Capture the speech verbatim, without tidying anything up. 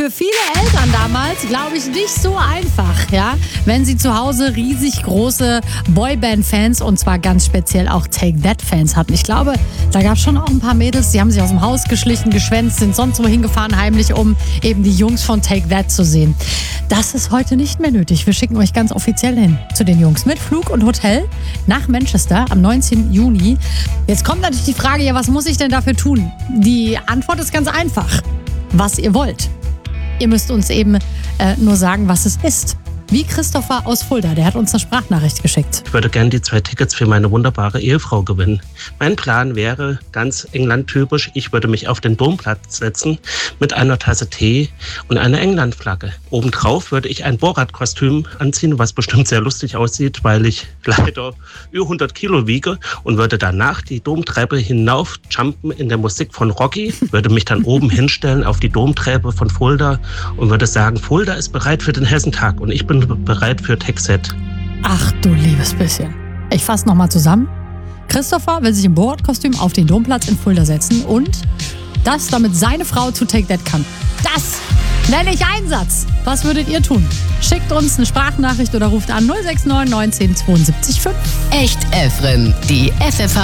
Für viele Eltern damals, glaube ich, nicht so einfach, ja, wenn sie zu Hause riesig große Boyband-Fans und zwar ganz speziell auch Take That-Fans hatten. Ich glaube, da gab es schon auch ein paar Mädels, die haben sich aus dem Haus geschlichen, geschwänzt, sind sonst wo hingefahren heimlich, um eben die Jungs von Take That zu sehen. Das ist heute nicht mehr nötig. Wir schicken euch ganz offiziell hin zu den Jungs mit Flug und Hotel nach Manchester am neunzehnten Juni. Jetzt kommt natürlich die Frage, ja, was muss ich denn dafür tun? Die Antwort ist ganz einfach. Was ihr wollt. Ihr müsst uns eben äh, nur sagen, was es ist. Wie Christopher aus Fulda, der hat uns eine Sprachnachricht geschickt. Ich würde gerne die zwei Tickets für meine wunderbare Ehefrau gewinnen. Mein Plan wäre ganz England-typisch, ich würde mich auf den Domplatz setzen mit einer Tasse Tee und einer England-Flagge. Obendrauf würde ich ein Borat-Kostüm anziehen, was bestimmt sehr lustig aussieht, weil ich leider über hundert Kilo wiege und würde danach die Domtreppe hinauf jumpen in der Musik von Rocky, würde mich dann oben hinstellen auf die Domtreppe von Fulda und würde sagen, Fulda ist bereit für den Hessentag und ich bin bereit für Take-Set. Ach du liebes bisschen. Ich fasse nochmal zusammen. Christopher will sich im Borat-Kostüm auf den Domplatz in Fulda setzen und das, damit seine Frau zu Take That kann. Das nenne ich Einsatz. Was würdet ihr tun? Schickt uns eine Sprachnachricht oder ruft an null sechs neun neunzehn zweiundsiebzig fünf. Echt Efren, die F F H